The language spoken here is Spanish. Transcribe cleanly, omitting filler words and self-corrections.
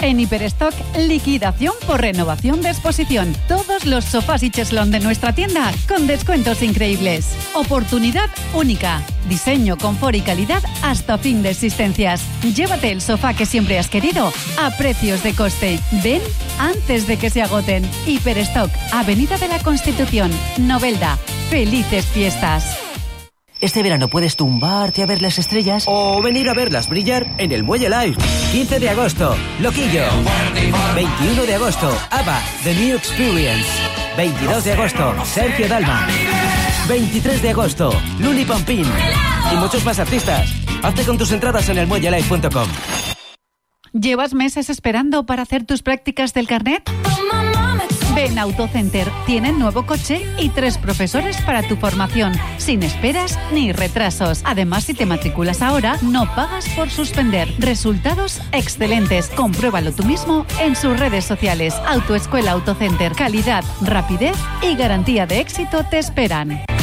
En Hiperstock, liquidación por renovación de exposición. Todos los sofás y cheslón de nuestra tienda con descuentos increíbles. Oportunidad única. Diseño, confort y calidad hasta fin de existencias. Llévate el sofá que siempre has querido a precios de coste. Ven antes de que se agoten. Hiperstock, Avenida de la Constitución, Novelda. ¡Felices fiestas! Este verano puedes tumbarte a ver las estrellas o venir a verlas brillar en el Muelle Live. 15 de agosto, Loquillo. 21 de agosto, ABBA, The New Experience. 22 de agosto, Sergio Dalma. 23 de agosto, Luli Pampín. Y muchos más artistas. Hazte con tus entradas en elmuellelive.com. ¿Llevas meses esperando para hacer tus prácticas del carnet? Ven a Autocenter, tienen nuevo coche y 3 profesores para tu formación, sin esperas ni retrasos. Además, si te matriculas ahora, no pagas por suspender. Resultados excelentes. Compruébalo tú mismo en sus redes sociales. Autoescuela Autocenter, calidad, rapidez y garantía de éxito te esperan.